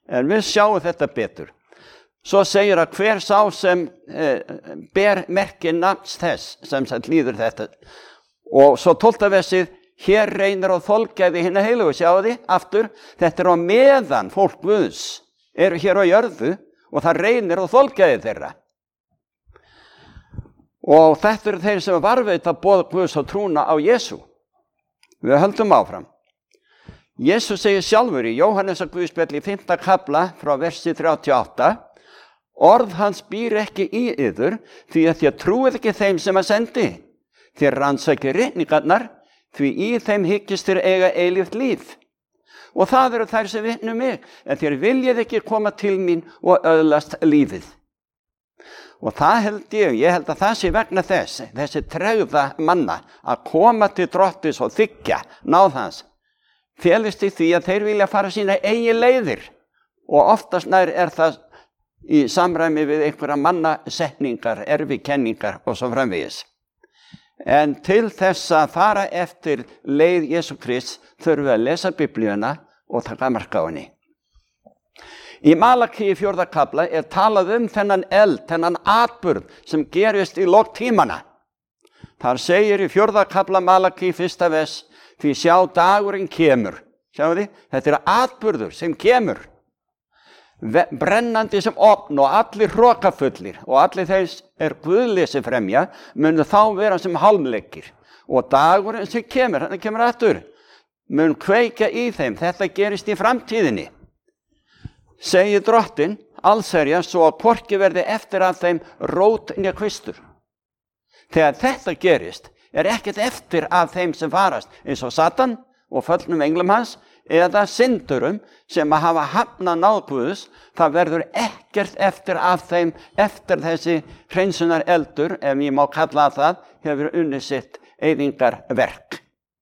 En við sjáum þetta betur. Svo segir að hver sá sem ber merki nafns þess, sem sagt líður þetta. Og svo 12. versið, hér reynir á þolgæði hinna heilugu, sjáu þið, aftur, þetta á meðan fólk Guðs eru hér á jörðu og það reynir á þolgæði þeirra. Og þetta eru þeir sem varðveita boð Guðs og trúna á Jesú. Við höldum áfram. Jesús segir sjálfur í Jóhannesar Guðspjalli í 5. kafla frá versi 38, orð hans býr ekki í yður, því að þér trúið ekki þeim sem að sendi. Þér rannsakið ritningarnar, því í þeim hyggist þér eiga eilíft líf. Og það eru þær sem vitna mig, en þér viljið ekki koma til mín og öðlast lífið. Og það ég held að það sé vegna þessi tregða manna að koma til Drottins og þiggja náð hans, felist í því að þeir vilja fara sína eigin leiðir og oftast nær það í samræmi við einhverja mannasetningar, erfikenningar og svo framvegis. En til þess að fara eftir leið Jesú Krist þurfum við að lesa Biblíuna og taka mark á henni. Í Malaki 4. kafla talað þennan eld, þennan atburð sem gerist í lok tímana. Þar segir í 4. kafla Malaki 1. vers, því sjá dagurinn kemur. Sjáu þið, þetta atburður sem kemur. Brennandi sem ofn og allir hrokafullir og allir þeir guðleysi fremja munu þá vera sem hálmleikir og dagurinn sem kemur, hann kemur aftur, mun kveikja í þeim. Þetta gerist í framtíðinni, segir Drottinn allsherjar, svo að hvorki verði eftir af þeim rót né kvistur. Þegar þetta gerist ekkert eftir af þeim sem farast eins og Satan og föllnum englum hans eða syndurum sem að hafa hafnað náð Guðs. Það verður ekkert eftir af þeim eftir þessi hreinsunar eldur, ef ég má kalla það, hefur unnið sitt eyðingarverk.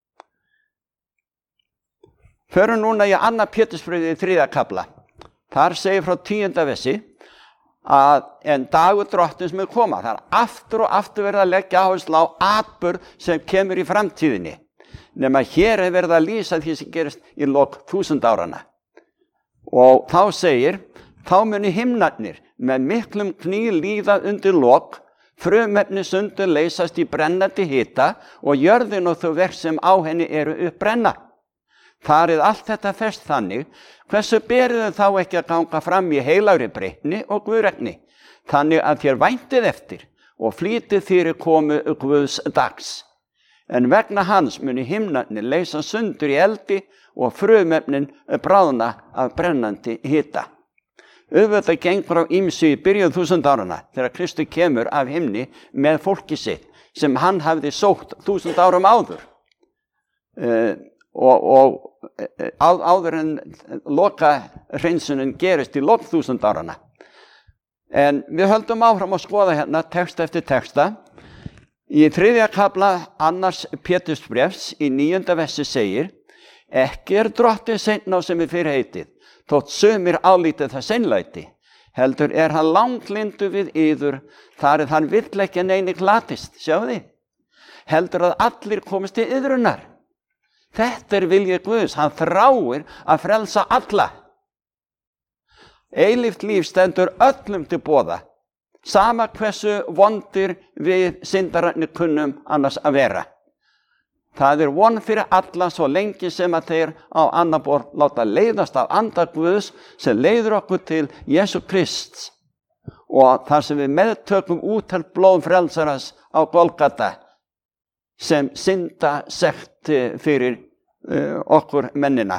Förum núna í 2. Pétursbréfið í 3. kafla. Þar segir frá 10. versi að en dagur Drottins mun koma. Það aftur og aftur verið að leggja áherslu á atburð sem kemur í framtíðinni. Nema hér verið að lýsa því sem gerist í lok 1000 áranna. Og þá segir, þá muni himnarnir með miklum kný líða undir lok, frumefni sundur leysast í brennandi hita og jörðin og þau verk sem á henni eru uppbrenna. Þar allt þetta fest þannig, hversu berið þá ekki að ganga fram í heilagri breytni og guðrækni, þannig að þér væntið eftir og flýtið fyrir komu Guðs dags. En vegna hans muni himnarnir leysa sundur í eldi og frumefnin bráðna af brennandi hita. Auðvitað gengur á ýmsu í byrjun 1000 áranna þegar Kristur kemur af himni með fólki sitt sem hann hafði sótt 1000 árum áður. Áður en loka hreinsunin gerist í lok 1000 áranna. En við höldum áfram að skoða hérna texta eftir texta. Í 3. kafla 2. Pétursbréfs í 9. versi segir, ekki Drottinn seinn á sem fyrir heitið, þótt sumir álítið það seinlæti, heldur hann langlyndur við yður, þar hann vill ekki neini glatist, sjáu þið, heldur að allir komist til yðrunar. Þetta viljið Guðs, hann þráir að frelsa alla. Eilíft líf stendur öllum til boða, sama hversu vondir við syndararnir kunnum annars að vera. Það von fyrir alla svo lengi sem að þeir á annar borð láta leiðast af anda Guðs sem leiður okkur til Jesú Krists og þar sem við meðtökum úthelt blóð frelsaras á Golgata sem synda sekt fyrir okkur mennina.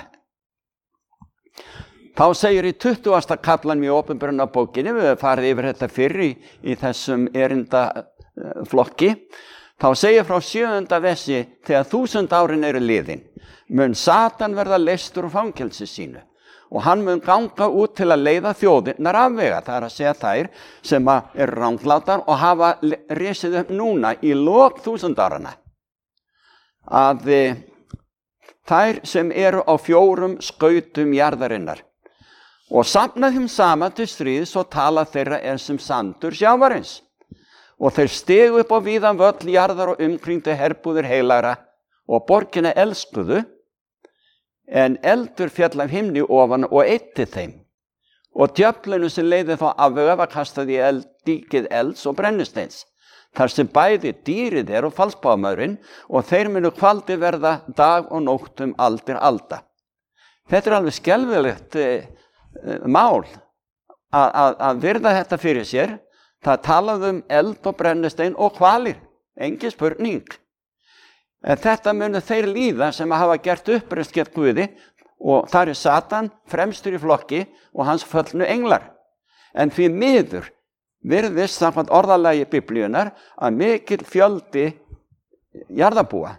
Þá segir í 20. kaflanum í Opinberunarbókinni, við höfum farið yfir þetta fyrr í þessum erindaflokki, þá segir frá 7. versi, þegar 1000 árin eru liðin, mun Satan verða leystur úr fangelsi sínu og hann mun ganga út til að leiða þjóðirnar afvega, það að segja þær sem eru ranglátar og hafa risið upp núna í lok 1000 áranna. Að þær sem eru á 4 skautum jarðarinnar og safna þeim saman til stríðs og tala þeirra sem sandur sjávarins. Og þeir stegu upp á víðan völl jarðar og umkringdu herbúðir heilagra og borgina elskuðu, en eldur fjall af himni ofan og eyddi þeim. og djöflinu sem leiði þá afvega var kastað í díkið elds og brennisteins, þar sem bæði dýrið og falsbámaðurinn, og þeir munu kvaldi verða dag og nótt aldir alda. Þetta alveg skelfilegt mál að virða þetta fyrir sér. Það talaði eld og brennistein og hvalir, engin spurning. En þetta munu þeir líða sem hafa gert uppreist gegn Guði, og þar Satan fremstur í flokki og hans föllnu englar. En því miður virðist samkvæmt orðalagi Biblíunnar að mikill fjöldi jarðarbúa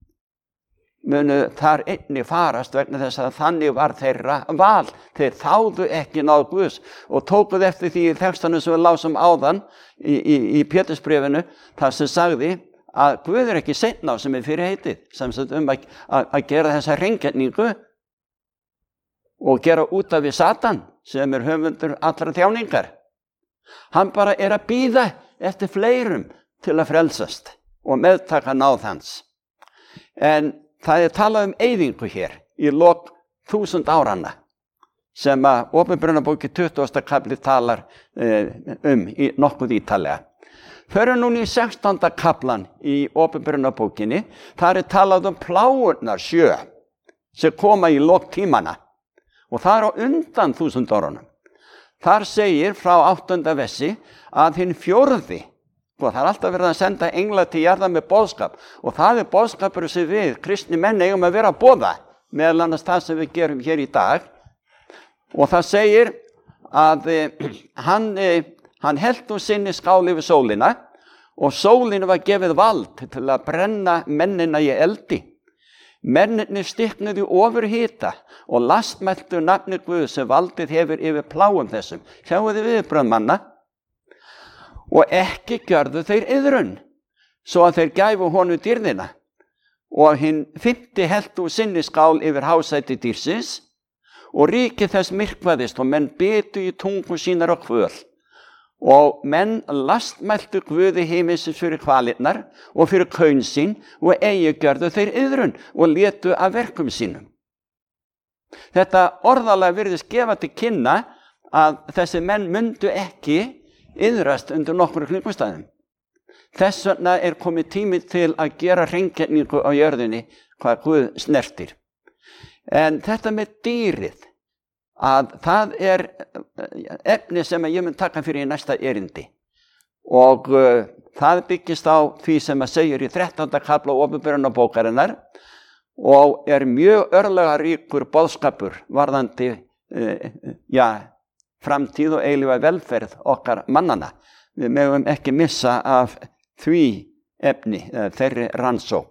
munu þar einnig farast vegna þess að þannig var þeirra val. Þeir þáðu ekki náð Guðs og tókuð eftir því í textanum sem við lásum áðan í Pétursbréfinu, þar sem sagði að Guð ekki seinn á sem fyrir heitið, sem sagt að gera þessa hreingerningu og gera út af við Satan sem höfundur allra þjáningar. Hann bara að bíða eftir fleirum til að frelsast og meðtaka náð hans. En það talað eyðingu hér í lok 1000 áranna sem að Opinberunarbóki 20. kafli talar í nokkuð ítarlega. Förum núna í 16. kaflan í Opinberunarbókinni, þar talað plágurnar 7 sem koma í lok tímana. Og það á undan 1000 árunum. Þar segir frá 8. versi að hinn 4., og það alltaf verið að senda engla til jarðar með boðskap, og það boðskapur sem við, kristni menn, eigum að vera að boða, meðal annars það sem við gerum hér í dag. Og það segir að hann hélt sinni skál yfir sólina, og sólinu var gefið vald til að brenna mennina í eldi. Mennirnir stiknuðu ofurhita og lastmæltu nafni Guð sem valdið hefur yfir plágum þessum. Sjáu þið viðbrögð manna. Og ekki gjörðu þeir iðrun, svo að þeir gæfu honum dýrðina. Og hinn 5. hélt sinni skál yfir hásæti dýrsins, og ríki þess myrkvaðist, og menn bitu í tungu sínar og kvöl. Og menn lastmæltu Guði himinsins fyrir kvalirnar og fyrir kaun sín, og gjörðu þeir iðrun og létu af verkum sínum. Þetta orðalega virðist gefa til kynna að þessi menn mundu ekki iðrast undir nokkru kringumstæðum. Þess vegna komið tími til að gera hreingerningu á jörðinni hvað Guð snertir. En þetta með dýrið, að það efni sem ég mun taka fyrir í næsta erindi, og það byggist á því sem segir í 13. kafla Opinberunarbókarinnar, og mjög örlagaríkur boðskapur varðandi framtíð og eilífa velferð okkar mannana. Við megum ekki missa af því efni, þeirri rannsókn.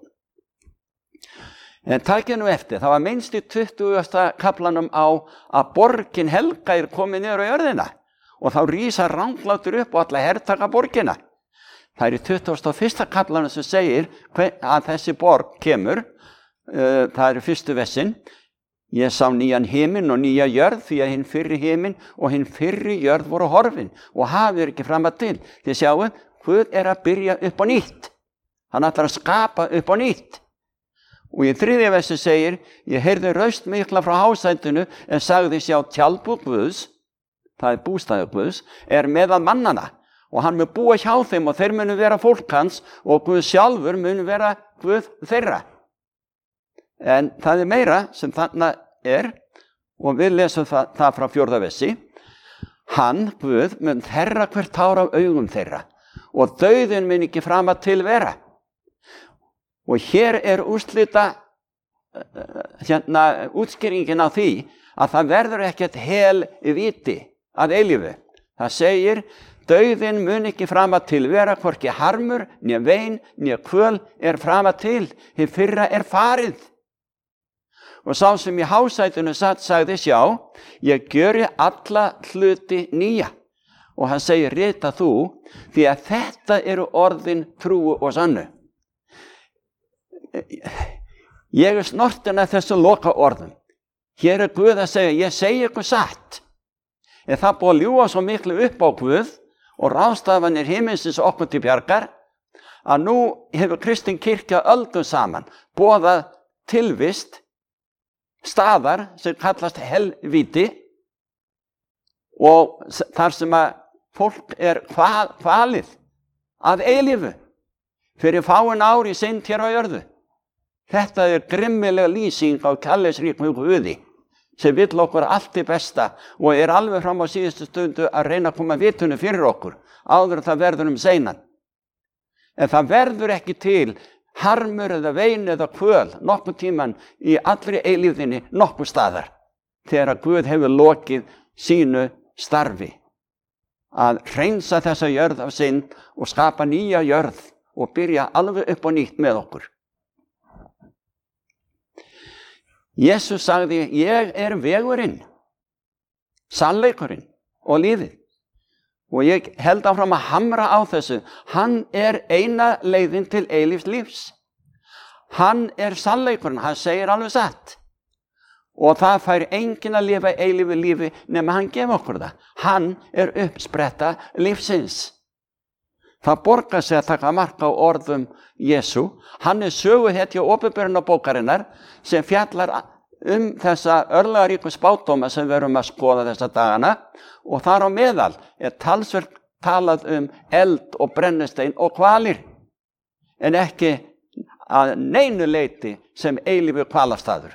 En takið nú eftir, það var minnst í 20. kaflanum á að borgin Helga komin niður á jörðina, og þá rísa ranglátur upp og alla hertaka borgina. Það í 21. kaflanum sem segir að þessi borg kemur, það 1. versin, ég sá nýjan himinn og nýja jörð, því að hinn fyrri himinn og hinn fyrri jörð voru horfin og hafið ekki fram að til. Þið sjáum, Guð að byrja upp á nýtt. Hann ætlar að skapa upp á nýtt. Og í 3. versi segir, ég heyrði raust mikla frá hásætinu en sagði sjá tjaldbúð Guðs, það bústaður Guðs, meðal mannana, og hann mun búa hjá þeim og þeir munu vera fólk hans og Guð sjálfur munu vera Guð þeirra. En það meira sem þarna og við lesum það frá 4. versi, hann, Guð, mun þerra hvert tár af augum þeirra og dauðin mun ekki fram að til vera. Og hér úrslita útskýringin á því að það verður ekkert hel viti að eilífu. Það segir, dauðin mun ekki fram að til vera, hvorki harmur, né vein, né kvöl fram að til, hið fyrra farið. Og sá sem í hásætinu satt sagði, sjá, ég gjöri alla hluti nýja. Og hann segir, rita þú, því að þetta orðin trúu og sannu. Ég snortin að þessu loka orðum. Hér Guð að segja, ég segi ykkur satt. En það búið að ljúga svo miklu upp á Guð og ráðstafanir himinsins okkur til bjargar, að nú hefur kristin kirkja öldum saman boðað tilvist staðar sem kallast helvíti, og þar sem að fólk kvalið að eilífu fyrir fáin ár í synd hér á jörðu. Þetta grimmilega lýsing á kærleiksríkum Guði sem vill okkur allt í besta og alveg fram á síðustu stundu að reyna að koma vitunu fyrir okkur áður en það verður seinan. En það verður ekki til harmur eða vein eða kvöl nokkuð tíman í allri eilífðinni nokkuð staðar þegar Guð hefur lokið sínu starfi að hreinsa þessa jörð af synd og skapa nýja jörð og byrja alveg upp og nýtt með okkur. Jesus sagði, ég vegurinn, sannleikurinn og lífið. Og ég held áfram að hamra á þessu. Hann eina leiðin til eilífs lífs. Hann sannleikurinn, hann segir alveg satt. Og það fær enginn að lifa eilífu lífi nema hann gefa okkur það. Hann uppspretta lífsins. Það borgar sig að taka mark á orðum Jesú. Hann söguhetja Opinberunarbókarinnar sem fjallar þessa örlagaríku spádóma sem við erum að skoða þessa dagana og þar á meðal talsvert talað eld og brennistein og hvalir en ekki að neinu leyti sem eilífu hvalastaður.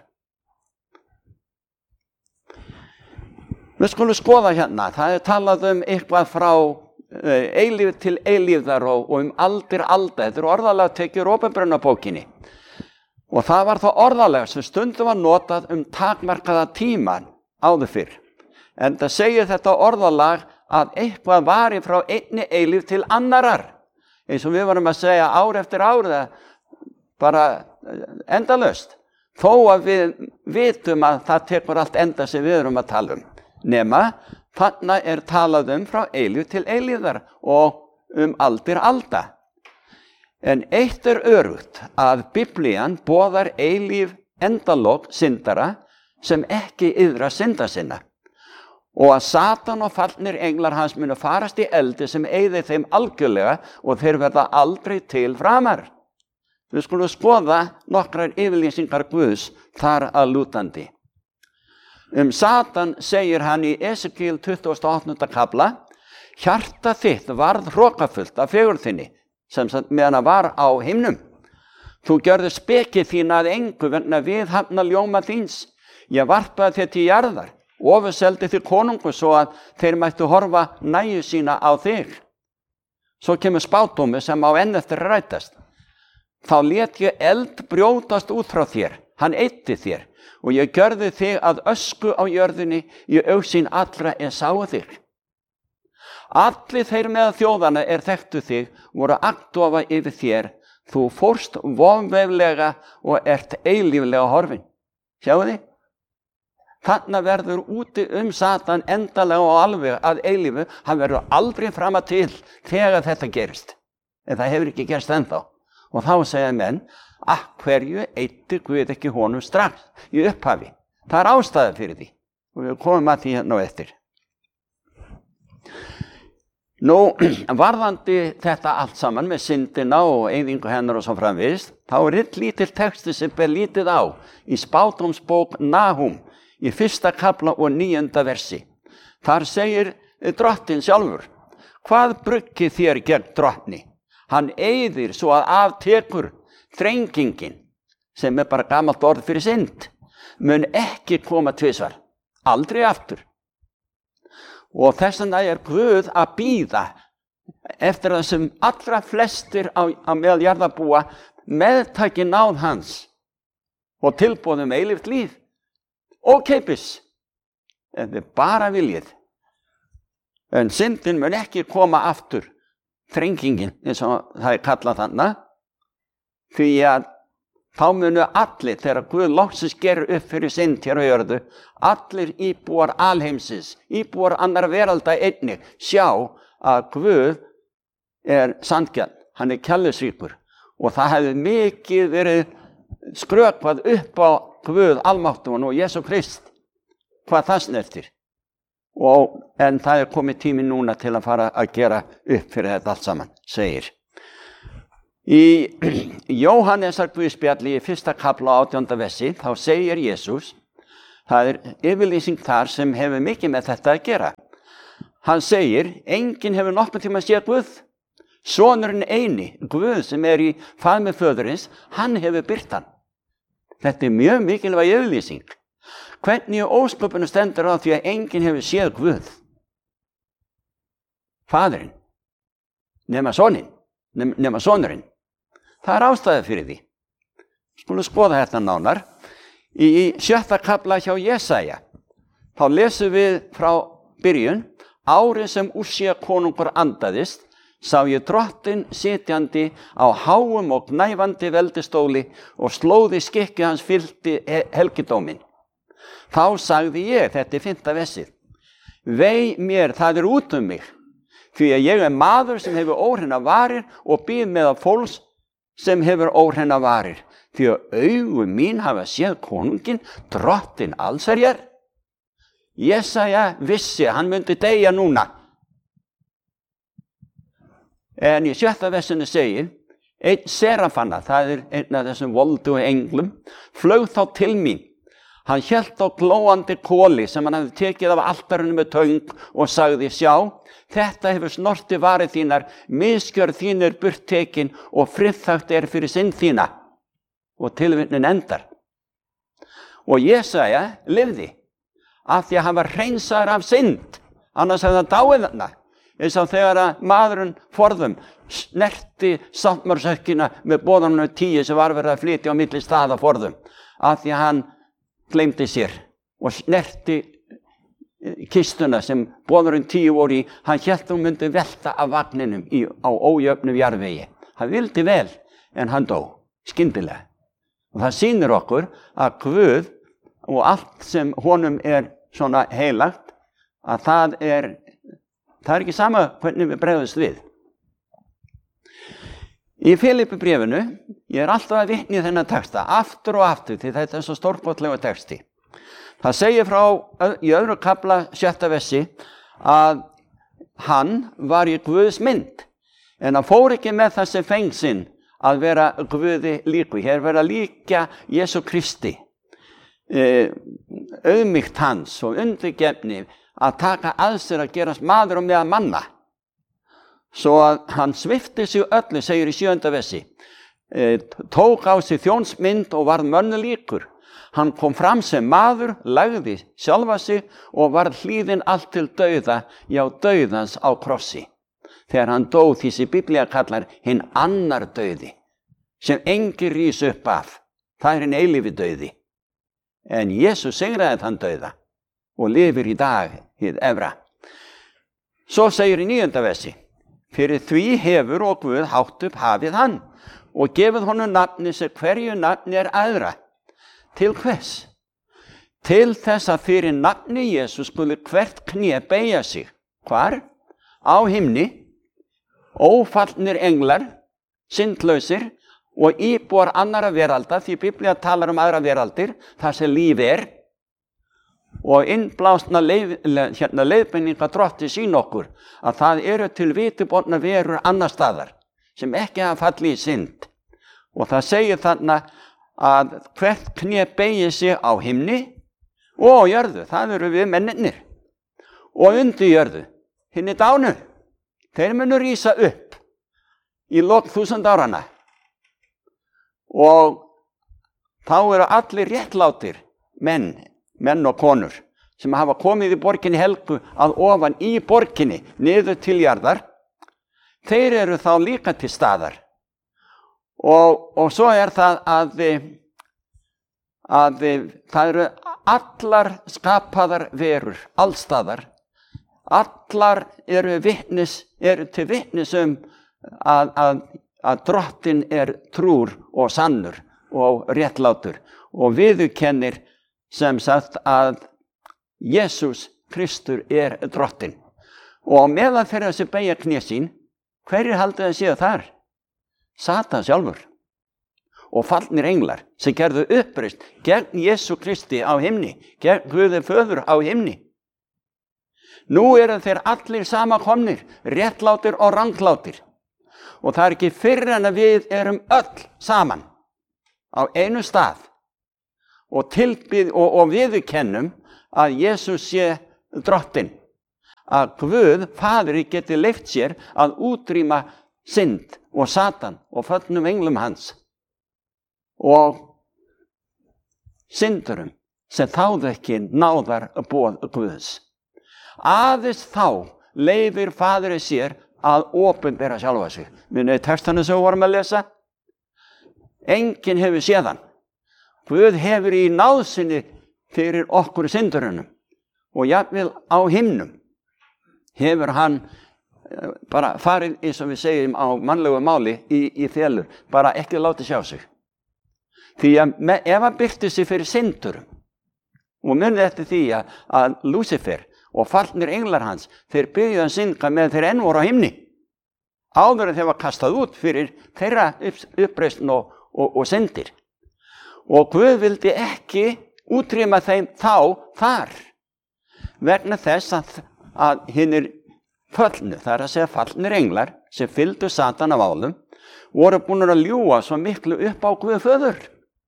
Við skulum skoða hérna, það talað eitthvað frá eilíf til eilífðar og aldir alda. Þetta orðalag tekið Opinberunarbókinni og það var það orðalag sem stundum var notað takmarkaða tíma áður fyrr. En það segir þetta orðalag að eitthvað vari frá einni eilíf til annarar eins og við varum að segja ár eftir ár bara endalaust þó að við vitum að það tekur allt enda sem við erum að tala nema þarna talað frá eilíf til eilífðar og aldir alda. En eitt örugt að Biblían boðar eilíf endalok syndara sem ekki iðra synda sinna og að Satan og fallnir englar hans munu farast í eldi sem eyðir þeim algjörlega og þeir verða aldrei til framar. Við skulum skoða nokkrar yfirlýsingar Guðs þar að lútandi. Satan segir hann í Esekiel 28. kafla, hjarta þitt varð hrokafullt af fegurð þinni, sem meðan það var á himnum. Þú gjörðu speki þína að engu vegna viðhafna ljóma þíns. Ég varpaði þér til jarðar, ofurseldi þig konungu svo að þeir mættu horfa næju sína á þig. Svo kemur spádómi sem á enn eftir að rætast. Þá lét ég eld brjótast út frá þér, hann eyddi þér, og ég gjörði þig að ösku á jörðinni í augsýn allra sáu þig. Allir þeir með þjóðana þekktu þig, voru agndofa yfir þér, þú fórst vonveiflega og eilíflega horfin. Sjáu þið? Þarna verður úti Satan endalega og alveg að eilífu, hann verður aldrei frama til þegar þetta gerist. En það hefur ekki gerst ennþá. Og þá segja menn, hverju eyddi Guð ekki honum strax í upphafi? Það ástæða fyrir því. Og við komum að því hérna á eftir. Nú, varðandi þetta allt saman með syndina og eyðingu hennar og svo framvegis, þá einn lítill texti sem ber lítið á í spádómsbók Nahum í 1. kafla og 9. versi. Þar segir drottinn sjálfur, hvað bruggið þér gegn drottni? Hann eyðir svo að aftekur þrengingin, sem bara gamalt orð fyrir synd, mun ekki koma tvisvar, aldrei aftur. Og þess vegna Guð að bíða eftir það sem allra flestir á meðal jarðarbúa meðtaki náð hans og tilboðum eilíft líf og ókeypis. Þetta bara viljið. En syndin mun ekki koma aftur, þrengingin eins og það kallað þarna, því að þá munu allir, þegar Guð loksins gerir upp fyrir synd hér á jörðu, allir íbúar alheimsins, íbúar annar veralda einnig, sjá að Guð sanngjarn, hann kærleiksríkur og það hefði mikið verið skrökvað upp á Guð almáttugan og Jesú Krist, hvað það snertir. En það komið tími núna til að fara að gera upp fyrir þetta allt saman, segir. Í Jóhannesar guðspjalli í 1. kafla 18. versi, þá segir Jesús, það yfirlýsing þar sem hefur mikið með þetta að gera. hann segir, enginn hefur nokkuð tíma séð Guð. Sonurinn eini, Guð sem í faðmi föðurins, hann hefur birt hann. Þetta mjög mikilvæg yfirlýsing. Hvernig ósköpunum stendur á því að enginn hefur séð Guð? Faðurinn, nema sonurinn. Það ástæða fyrir því. Skulum skoða þetta nánar. Í 7. kafla hjá Jesaja, þá lesum við frá byrjun, árið sem Úsía konungur andaðist, sá ég Drottinn sitjandi á háum og gnæfandi veldistóli og slóði skikki hans fyllti helgidóminn. Þá sagði ég, þetta 5. versið, vei mér, það út mig, því að ég maður sem hefur óhreina varir og býð með að fólks sem hefur óhreina varir, því að augu mín hafa séð konunginn, Drottinn allsherjar. Jesaja vissi, hann myndi deyja núna. En í 7. versinu segir, einn serafanna, það einn af þessum voldu englum, flaug þá til mín. Hann hélt á glóandi koli sem hann hafði tekið af altarinu með töng og sagði, sjá, þetta hefur snorti varið þínar, misgjörð þín burt tekin og friðþægt fyrir synd þína. Og tilvitnunin endar. Og Jesaja lifði af því að hann var hreinsaður af synd, annars hefði hann dáið þarna. Eins og þegar að maðurinn forðum snerti sáttmársökkina með boðanum 10 sem var verið að flytja á milli staða forðum, af því að hann gleymdi sér og snerti kistuna sem boðurinn 10 voru í, hann hélt hún myndi velta af vagninum á ójöfnum jarðvegi. Hann vildi vel, en hann dó, skyndilega. Og það sýnir okkur að Guð og allt sem honum svona heilagt, að það er ekki sama hvernig við bregðumst við. Í Filippibréfinu, ég alltaf að vitna í þennan texta, aftur og aftur, því þetta svo stórkostlegur texti. Það segir frá í 2. kafla 7. versi að hann var í Guðs mynd, en hann fór ekki með þessi fengsinn að vera Guði líku. Hér vera líka Jesú Kristi, auðmýkt hans og undirgefni að taka að sér að gerast maður og meðal manna. Svo að hann svipti sig öllu, segir í 7. versi, tók á sig þjónsmynd og varð mönnu líkur. Hann kom fram sem maður, lagði sjálfa sig og varð hlýðinn allt til dauða, já dauðans á krossi. Þegar hann dó því sem Biblía kallar hinn annar dauði, sem enginn rís upp af. Það hinn eilífi dauði. En Jesús sigraði þann dauða og lifir í dag hið efra. Svo segir í 9. versi, fyrir því hefur og Guð hátt upp hafið hann og gefið honum nafni sem hverju nafni æðra. Til hvers? Til þess að fyrir nafni Jesús skuli hvert kné beygja sig. Hvar? Á himni, ófallnir englar, syndlausir og íbúar annara veralda, því Biblía talar aðra veraldir, þar sem líf og innblásna leiðbeininga Drottins sín okkur, að það eru til vitiborna verur annar staðar, sem ekki hafa fallið í synd. Og það segir þarna að hvert kné beygir sig á himni og á jörðu, það eru við mennirnir, og undir jörðu, hinni dánu. Þeir munu rísa upp í lok 1000 áranna og þá eru allir réttlátir menn og konur sem hafa komið í borginni helgu að ofan í borginni niður til jarðar. Þeir eru þá líka til staðar og svo það að það eru allar skapaðar verur, allstaðar. Allar eru til vitnis að Drottinn trúr og sannur og réttlátur og viðurkennir sem sagt að Jesús Kristur Drottinn. Og meðan þeirra sem beygja kné sín, hverjir haldið að séu þar? Satan sjálfur og fallnir englar sem gerðu uppreisn gegn Jesú Kristi á himni, gegn Guði föður á himni. Nú eru þeir allir samankomnir, réttlátir og ranglátir. Og það ekki fyrr en að við erum öll saman á einu stað og viðurkennum að Jesús sé Drottinn. að Guð, Faðir, geti leyft sér að útrýma synd og Satan og föllnum englum hans og syndurum sem þáðu ekki náðar boð Guðs. Aðeins þá leyfir Faðir sér að opinbera sjálfa sig. Munið textana sem við vorum að lesa? Enginn hefur séð hann. Guð hefur í náðsinni fyrir okkur syndurunum og jafnvel á himnum hefur hann bara farið, eins og við segjum á mannlegu máli, í felur, bara ekki látið sjá sig. Því að ef hann birti sig fyrir syndurum, og munið eftir því að Lúsifer og fallnir englar hans, þeir byrjuðu að synda með þeir enn voru á himni, áður en þeir var kastað út fyrir þeirra uppreisn og syndir. Og Guð vildi ekki útrýma þeim þar, vegna þess að hinir föllnu, það er að segja fallnir englar, sem fylgdu Satan af álum, voru búin að ljúga svo miklu upp á Guð föður,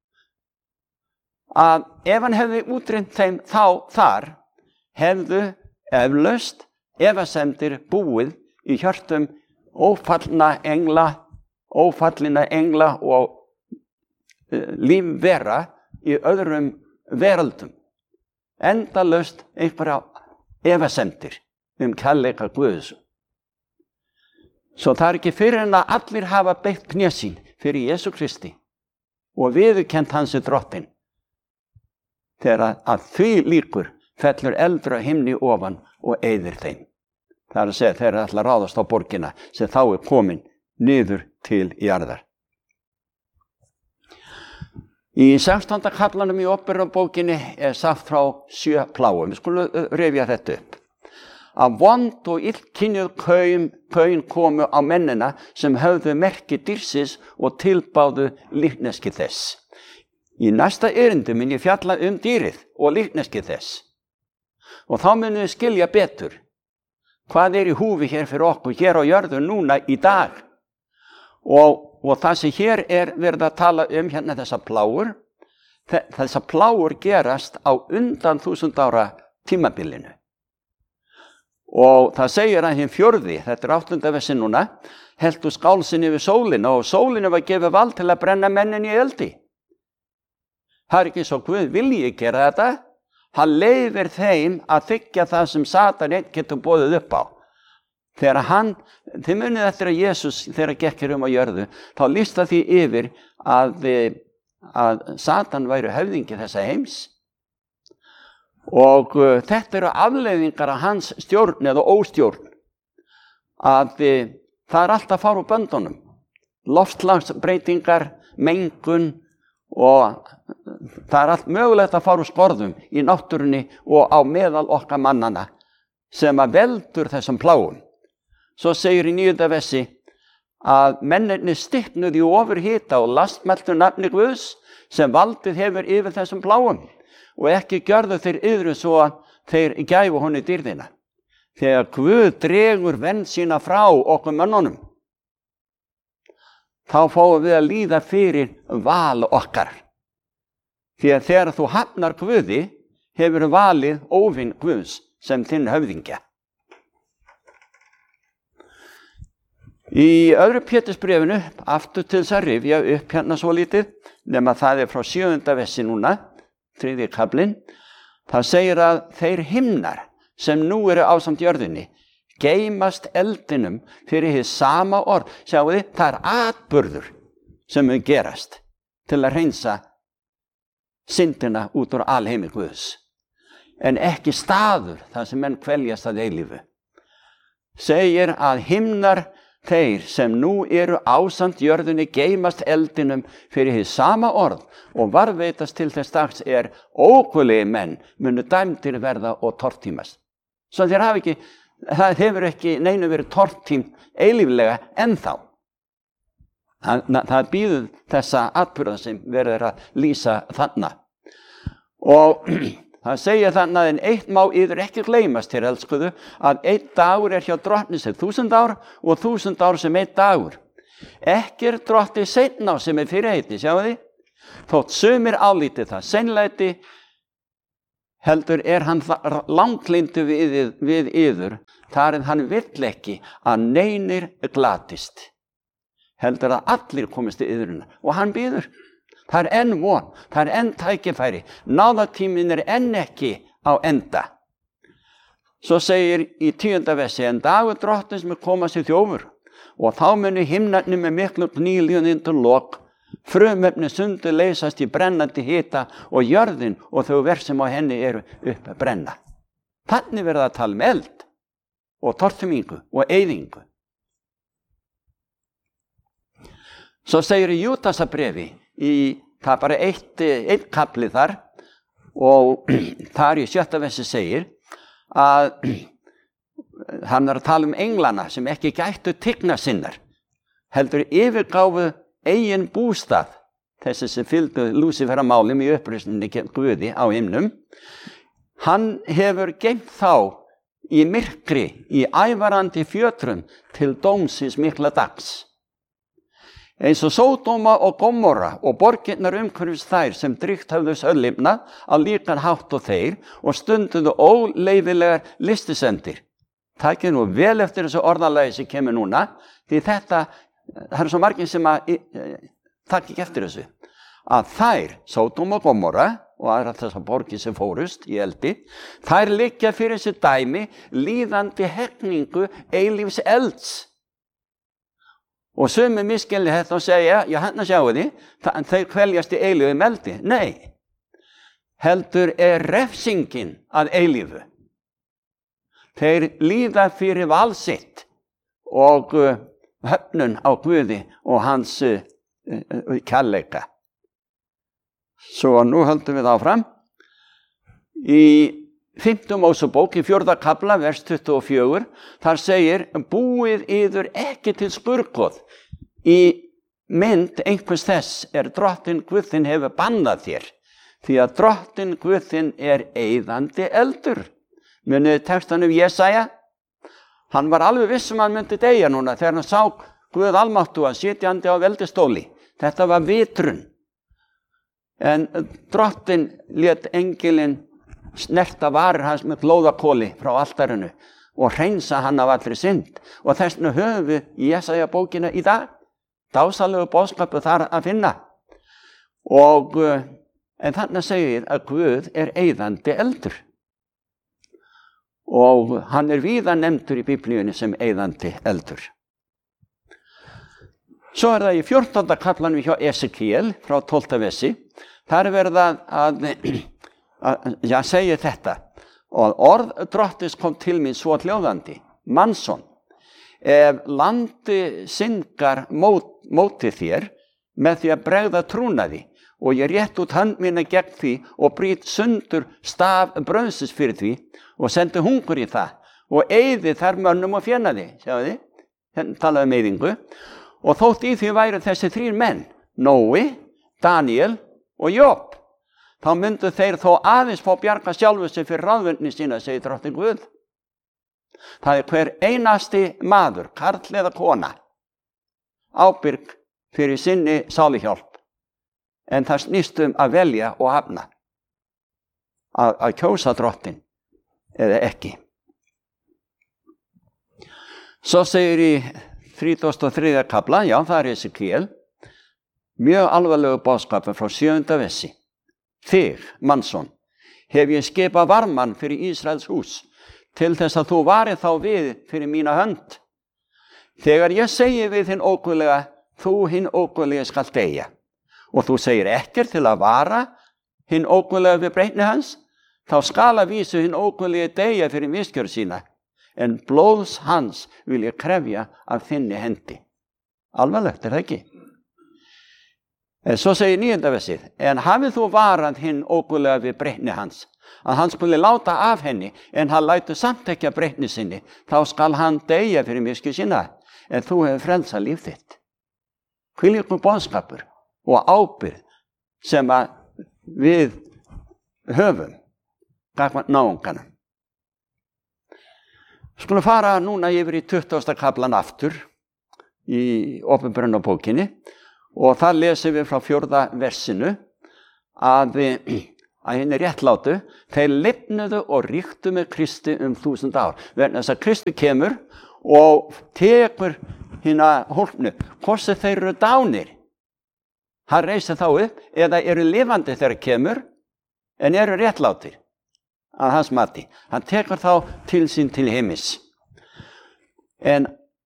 að ef hann hefði útrýmt þeim þar, hefðu eflaust efasemdir búið í hjörtum ófallina engla og lífvera í öðrum veröldum. Endalaust einhverja efasemdir kærleika Guðs. Svo það er ekki fyrir en að allir hafa beygt kné sín fyrir Jesú Kristi og viðurkennt hans drottinn. Þegar að því líkur fellur eldur á himni ofan og eyðir þeim. Það er að segja þeir ætla að ráðast á borgina sem þá er komin niður til jarðar. Í 16. kaflanum í Óperubókinni er sagt frá 7 plágum. Við skulum rifja þetta upp. Að vond og illkynjuð kaun komu á mennina sem höfðu merki dýrsins og tilbáðu líkneski þess. Í næsta erindi mun ég fjalla dýrið og líkneski þess. Og þá munum við skilja betur hvað er í húfi hér fyrir okkur, hér á jörðu núna í dag. Og það sem hér er verið að tala hérna þessar plágur, þessar plágur gerast á undan 1000 ára tímabilinu. Og það segir að hinn 4., þetta er 8. versi núna, heldu skálsinn yfir sólina og sólinu var gefið vald til að brenna mennin í eldi. Það er ekki svo Guð vilji gera þetta, hann leyfir þeim að þiggja það sem Satan einn getur boðið upp á. Þegar þið munið eftir að Jesús, þegar gekk á jörðu, þá lýsta því yfir að Satan væri höfðingi þessa heims. Og þetta eru afleiðingar af hans stjórn eða óstjórn, að það er alltaf að fara úr böndunum. Loftslagsbreytingar, mengun og það er allt mögulegt að fara úr sporðum í náttúrunni og á meðal okkar mannana sem að veldur þessum plágum. Svo segir í 9. versi að mennirnir stiknuðu í ofurhita og lastmeltu nafni Guðs sem valdið hefur yfir þessum plágum. Og ekki gjörðu þeir yðru svo að þeir gæfu honum dýrðina. Þegar Guð dregur vernd sína frá okkur mönnunum, þá fáum við að líða fyrir val okkar. Því að þegar þú hafnar Guði, hefur valið óvin Guðs sem þinn höfðingja. Í 2. Pétursbréfinu, aftur til þess að rifja upp hérna svo lítið, nema það er frá 7. versi núna, 3. kaflinn, það segir að þeir himnar sem nú eru ásamt jörðinni geymast eldinum fyrir hið sama orð. Sjáu þið, það er atburður sem mun gerast til að hreinsa syndina út úr alheimi Guðs, en ekki staður þar sem menn kveljast að eilífu. Segir að himnar þeir sem nú eru ásamt jörðinni geymast eldinum fyrir hið sama orð og varðveitast til þess dags er ókunnugir menn munu dæmdir verða og tortímast. Svo það hefur ekki neinu verið tortímt eilíflega ennþá. Það býður þessa atburða sem verður að lýsa þarna. Og það segir þannig að eitt má yður ekki gleymast hér, elskuðu, að 1 dagur er hjá drottni sem 1000 ár og 1000 ár sem 1 dagur. Ekki er drottni seinna sem er fyrirheiti, sjáu þið? Þótt sumir álíti það seinlæti, heldur hann langlyndur við yður, þar en hann vill ekki að neinir glatist. Heldur að allir komist til yðruna og hann býður. Það enn von, það enn tækifæri, náðatíminn enn ekki á enda. Svo segir í 10. versi, en dagur drottins mun koma sér þjófur og þá munu himnarnir með miklu gnýliðun undir lok, frumefni sundur leysast í brennandi hita og jörðin og þau verk sem á henni eru upp að brenna. Þannig verða að tala eld og tortumingu og eyðingu. Svo segir í Júdasarbréfi, það bara einn kapli þar, og þar í 7. versi segir að hann að tala englana sem ekki gættu tigna sinnar, heldur yfirgáfu eigin bústað, þessi sem fylgdu Lúsíferamálum í uppreisninni gegn Guði á himnum. Hann hefur geymt þá í myrkri, í ævarandi fjötrum til dómsins mikla dags. Eins og Sódóma og Gomorra og borgirnar umhverfis þær sem drygt höfðu söllimnað á líkan hátt og þeir og stunduðu óleyfilegar listisendir. Takið nú vel eftir þessu orðalagi sem kemur núna, því það er svo margir sem takk ekki eftir þessu. Að þær, Sódóma og Gomorra og aðra þessar borgir sem fórust í eldi, þær liggja fyrir þessi dæmi líðandi hegningu eilífs elds. Og sumi misskilja þetta og segja, já hérna sjáu þeir kveljast í eilífu eldi. Nei, heldur refsingin að eilífu. Þeir líða fyrir val sitt og höfnun á Guði og hans kærleika. Svo nú höldum við áfram. Í 5. Mósebók í 4. kafla, vers 24, þar segir, búið yður ekki til skurðgoð í mynd einhvers þess drottinn Guðinn hefur bannað þér, því að drottinn Guðinn eyðandi eldur. Munið textanum Jesaja, hann var alveg viss hann myndi deyja núna þegar hann sá Guð almáttugan sitjandi á veldistóli. Þetta var vitrun. En drottinn lét engilinn snerta varir hans með glóðakoli frá altarinu og hreinsa hann af allri synd. Og þessna höfum við í Jesaja bókina í dag. Dásalegu boðskapu þar að finna. En þannig segir að Guð eyðandi eldur. Og hann víða nefndur í Biblíunni sem eyðandi eldur. Svo það í 14. kaplanum hjá Esekiel frá 12. versi. Þar verið að segja þetta. Og orð drottins kom til mín svo hljóðandi. Mannsson, ef landi syndgar móti þér með því að bregða trúnaði og ég rétt út hönd mína gegn því og brýt sundur staf brauðsins fyrir því og sendi hungur í það og eyði þar mönnum og fjenaði. Sjáðu þið? Hérna talaði eyðingu. Og þótt í því væru þessi 3 menn, Nói, Daniel og Job. Þá myndu þeir þó aðeins fá bjarga sjálfu sig fyrir ráðvendni sína, segir drottinn Guð. Það hver einasti maður, karl eða kona, ábyrg fyrir sinni sálihjálp. En það snýst að velja og hafna. Að kjósa drottinn eða ekki. Svo segir í 33. kafla, já það Esekiel, mjög alvarlegu boðskapur frá 7. versi. Þig, mannsson, hef ég skipað varmann fyrir Ísraels hús, til þess að þú varið þá við fyrir mína hönd. Þegar ég segi við hinn óguðlega, þú hinn óguðlega skal deyja, og þú segir ekkert til að vara hinn óguðlega við breytni hans, þá skal að vísu hinn óguðlega deyja fyrir miskjör sína, en blóðs hans vil ég krefja af þinni hendi. Alvarlegt, það ekki? Svo segir 9. versið, en hafið þú varað hinn óguðlega við breytni hans, að hann skuli láta af henni, en hann lætur samt ekki að breytni sinni, þá skal hann deyja fyrir miskjör sína, en þú hefur frelsað líf þitt. Hvílíkur boðskapur og ábyrgð sem að við höfum gagnvart náunganum. Skulum fara núna yfir í 20. kaplan aftur í Opinberunarbókinni og þar lesum við frá 4. versinu að að henni réttlátu, þeir lifnuðu og ríktu með Kristi 1000 ár. Vegna þess að Kristi kemur og tekur hina hólpnu, hvort sem þeir eru dánir. Hann reisir þá upp, eða eru lifandi þegar kemur, en eru réttlátir að hans mati. Hann tekur þá til sín til heimis. En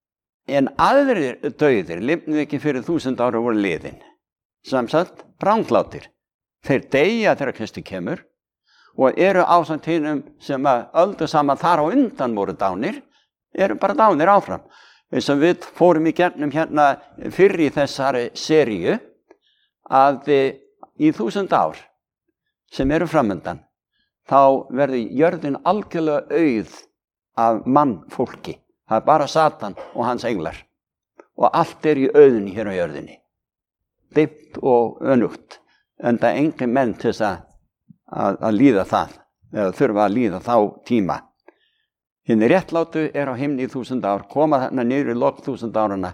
aðrir dauðir lifnuðu ekki fyrir 1000 ára voru liðin. Samsagt, ránglátir. Þeir deyja þegar Kristi kemur og eru ásamt hinum sem að öldu saman þar á undan voru dánir, eru bara dánir áfram. Eins og við fórum í gegnum hérna fyrr í þessari seríu að í 1000 ár sem eru framundan, þá verður jörðin algjörlega auð af mannfólki. Það er bara Satan og hans englar. Og allt er í auðunni hér á jörðinni. Dimmt og önugt. En það er engin menn til þess að líða það, eða þurfa að líða þá tíma. Hinni réttlátu er á himni í 1000 ár, koma þarna niður í lok 1000 árana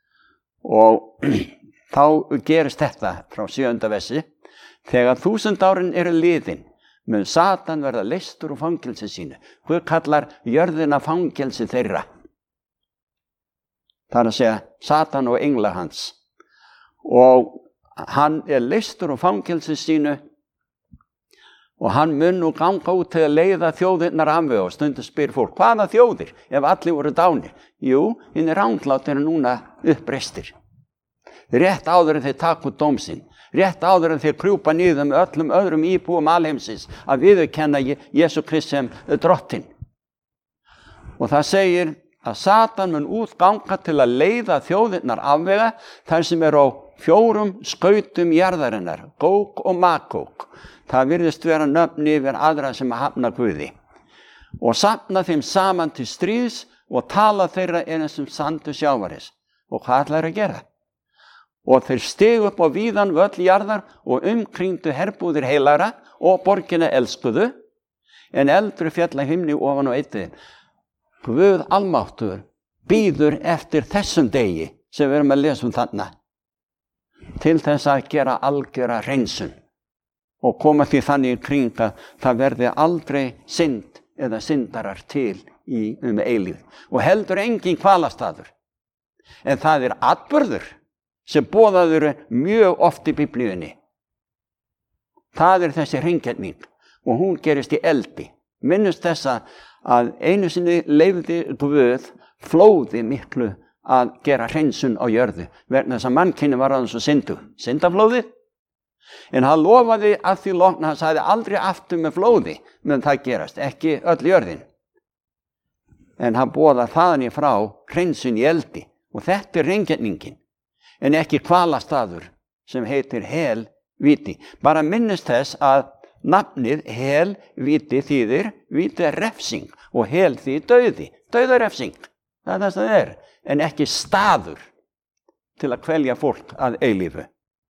og þá gerist þetta frá 7. versi. Þegar 1000 árin eru liðin, mun Satan verða leystur úr fangelsi sínu. Guð kallar jörðina fangelsi þeirra. Það er að segja Satan og engla hans. Og hann er leystur úr fangelsi sínu og hann mun nú ganga út til að leiða þjóðirnar afveg og stundum spyr fólk, hvaða þjóðir ef allir voru dánir? Jú, hinni ránglátir eru núna uppreistir. Rétt áður en þeir taka út dóm sinn. Rétt áður en þeir krjúpa niður með öllum öðrum íbúum alheimsins að viðurkenna Jesú Krist sem drottinn. Og það segir að Satan mun útganga til að leiða þjóðirnar afvega þar sem er á 4 skautum jarðarinnar, Góg og Magóg. Það virðist vera nöfn yfir aðra sem hafna Guði. Og safna þeim saman til stríðs og tala þeirra eins sem sandur sjávaris. Og hvað ætlar að gera? Og þeir stigu upp á víðan völl jarðar og umkringdu herbúðir heilagra og borgina elskuðu, en eldur fjalla himni ofan á eitthi. Guð almáttugur bíður eftir þessum degi sem við erum að lesa þarna, til þess að gera algjöra hreinsun og koma því þannig í kring að það verði aldrei synd eða syndarar til eilíf og heldur engin hvalastaður. En það er atburður sem boðaður mjög oft í Biblíunni. Það er þessi hreingerning og hún gerist í eldi. Minnust þessa að einu sinni leyfði Guð flóði miklu að gera hreinsun á jörðu vegna þess að mannkynni var aðeins og syndaflóðið. En hann lofaði að því lokna, hann sagði aldrei aftur með flóði meðan það gerast, ekki öll jörðin. En hann boðar þaðan í frá hreinsun í eldi og þetta er hreingerning, en ekki hvalastaður sem heitir helvíti. Bara minnist þess að nafnið helvíti þýðir, víti er refsing og hel þýðir dauði, dauðarefsing. Það er það sem það er, en ekki staður til að kvelja fólk að eilífu.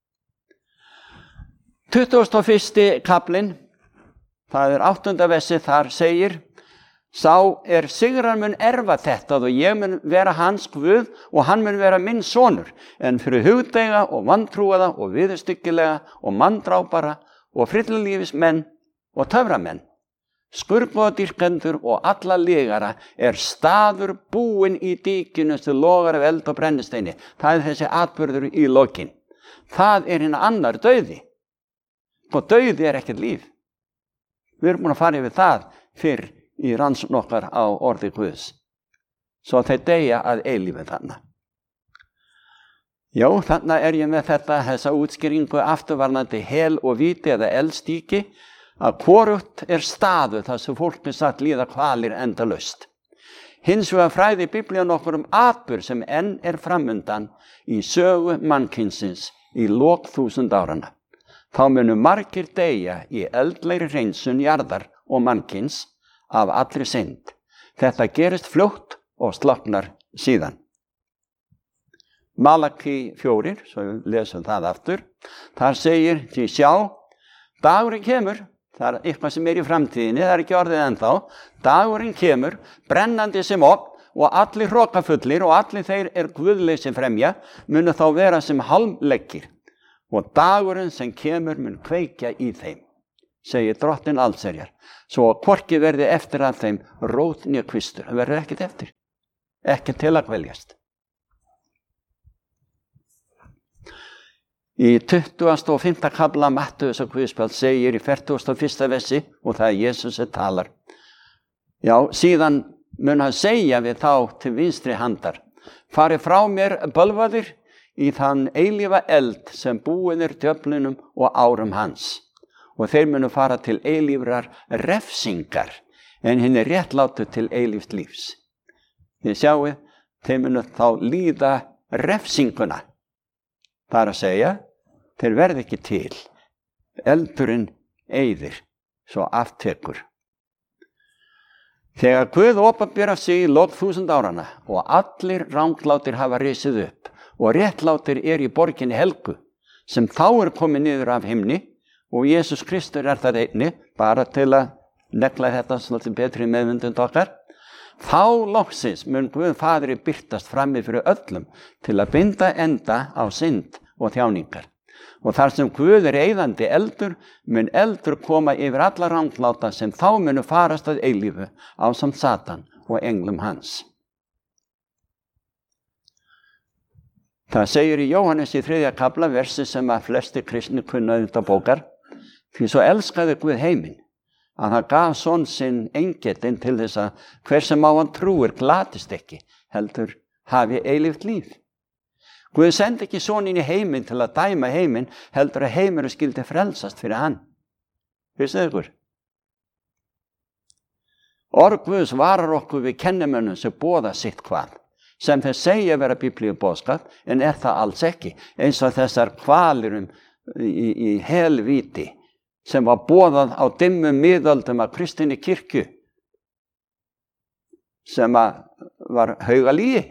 21. kaplinn, það er 8. versi, þar segir, sá er sigrar mun erfa þetta og ég mun vera hans Guð og hann mun vera minn sonur, en fyrir hugdeiga og vantrúaða og viðurstyggilega og manndrápara og frillulífis menn og töframenn, skurðbóðadýrkendur og alla lygara er staður búinn í dýkinu sem logar af eld og brennisteini. Það er þessi atburður í lokin. Það er hinn annar dauði. Og dauði er ekkert líf. Við erum búin að fara yfir það fyrr í rannsókn okkar á orði Guðs. Svo þeir deyja að eilífi þarna. Já, þarna er ég með þessa útskýringu afturvarnandi hel og víti eða eldstíki, að hvorugt er staðu þar sem fólk er satt líða kvalir endalaust. Hins vegar fræði Biblían okkur atburð sem enn er framundan í sögu mannkynsins í lok 1000 áranna. Þá munu margir deyja í eldlegri hreinsun jarðar og mannkyns af allri synd. Þetta gerist fljótt og slokknar síðan. Malaki 4, svo við lesum það aftur, þar segir, því sjá, dagurinn kemur, það er eitthvað sem er í framtíðinni, það er ekki orðið ennþá, dagurinn kemur, brennandi sem opn og allir hrokafullir og allir þeir er guðleysi fremja, munu þá vera sem hálmleggir og dagurinn sem kemur mun kveikja í þeim. segir Drottinn allsherjar, svo hvorki verði eftir að þeim rót né kvistur. Það verður ekkert eftir, ekki til að kveljast. Í 25. kafla Mattheusar guðspjall segir í 41. versi, og það er Jesús sem talar. Já, síðan mun hann segja við þá til vinstri handar: farið frá mér, bölvaðir, í þann eilífa eld sem búin er djöflunum og árum hans. Og þeir munu fara til eilífrar refsingar, en hinn er réttlátu til eilíft lífs. Þið sjáuð, þeir munu þá líða refsinguna. Það er að segja, þeir verði ekki til. Eldurinn eyðir, svo aftekur. Þegar Guð opinberar sig í lok 1000 áranna og allir ranglátir hafa risið upp og réttlátir er í borginni helgu, sem þá er komið niður af himni, og Jesús Kristur er það einni, bara til að negla þetta svolítið betri meðvindund okkar, þá loksins mun Guð Faðri birtast frammi fyrir öllum til að binda enda á synd og þjáningar. Og þar sem Guð er eyðandi eldur, mun eldur koma yfir alla rangláta sem þá munu farast að eilífu ásamt Satan og englum hans. Það segir í Jóhannes í 3. kafla, versi sem að flesti kristni kunna auðvitað bókar: því svo elskaði Guð heiminn, að hann gaf son sinn eingetinn til þess að hver sem á hann trúir glatist ekki, heldur hafi eilíft líf. Guð sendi ekki soninn í heiminn til að dæma heiminn, heldur að heimurinn skyldi frelsast fyrir hann. Vissið ykkur? Orð Guðs varar okkur við kennimönnum sem boða sitt hvað, sem þeir segja vera biblíu boðskap, en er það alls ekki, eins og þessar kvalir í helvíti sem var boðað á dimmum miðöldum af kristinni kirkju, sem var haugalíi.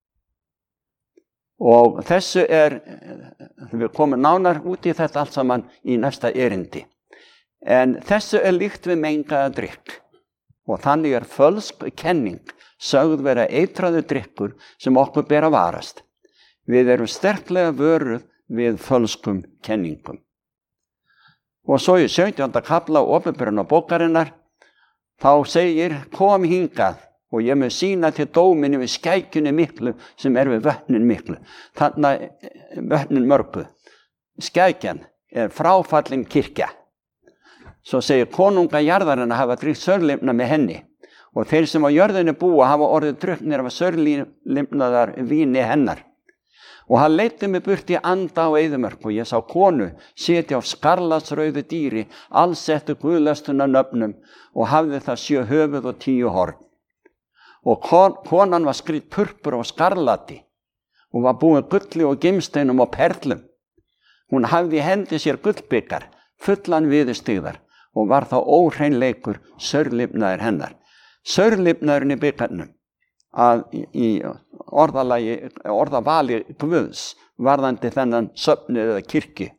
Og þessu við komum nánar út í þetta allt saman í næsta erindi. En þessu er líkt við mengaða drykk, og þannig er fölsk kenning sögð vera eitraður drykkur sem okkur ber að varast. Við erum sterklega vöruð við fölskum kenningum. Og svo í 17. kafla opinberun á bókarinnar, þá segir: kom hingað og ég mun sýna til dóminni við skækjunni miklu sem er við vötnin miklu. Þannig vötnin mörgu. Skækjan er fráfallin kirkja. Svo segir: konunga jarðarinnar hafa drykkt sörlimna með henni, og þeir sem á jörðinni búa hafa orðið drukknir af sörlimnaðar víni hennar. Og hann leiddi mig burt í anda á eyðimörk, og ég sá konu sitja á skarlatsrauðu dýri, allsettu guðlöstuna nöfnum, og hafði það 7 höfuð og 10 horn. Og konan var skrýdd purpur og skarlati, og var búin gulli og gimsteinum og perlum. Hún hafði í hendi sér gullbikar, fullan viðurstyggðar, og var þá óhreinleikur sörlifnaður hennar. Sörlifnaðurinn í bikarnum, að í orðavali Guðs varðandi þennan söfnuð eða kirkju,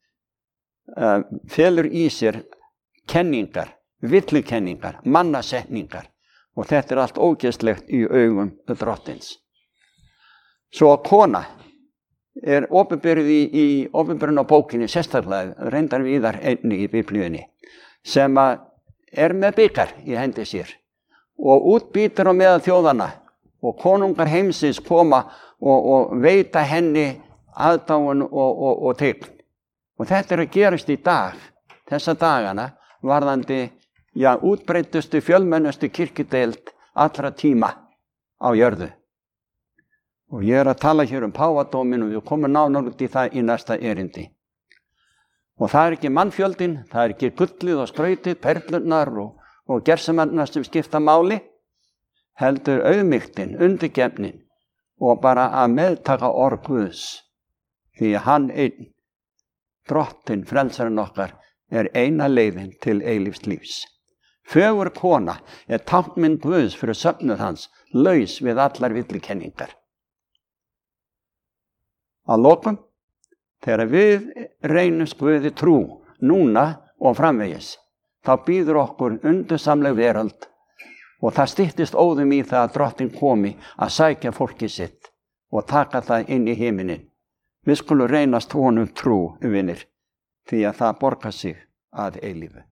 felur í sér kenningar, villukenningar, mannasetningar, og þetta er allt ógeðslegt í augum Drottins. Svo kona er opinberuð í opinberun á bókinni, sérstaklega reyndar víðar einni í biblíunni, sem er með bikar í hendi sér og útbýtur á meðal þjóðana, og konungar heimsins koma og veita henni aðdáun og tign. Og þetta er að gerast í dag, þessa dagana, varðandi útbreiddustu, fjölmennustu kirkjudeild allra tíma á jörðu. Og ég er að tala hér páfadóminn, og við komum nánar út í það í næsta erindi. Og það er ekki mannfjöldin, það er ekki gullið og skrautið, perlurnar og gersemarnar sem skipta máli, heldur auðmýktin, undirgefnin, og bara að meðtaka orð Guðs, því að hann einn, Drottinn, frelsarinn okkar, er eina leiðin til eilífs lífs. Fögur kona er táknmynd Guðs fyrir söfnuð hans, laus við allar villukenningar. Að lokum, þegar við reynumst Guði trú, núna og framvegis, þá býður okkur undursamleg veröld, og það styttist óðum í það að Drottinn komi að sækja fólkið sitt og taka það inn í himinin. Við skulum reynast honum trú, vinir, því að það borgar sig að eilífu.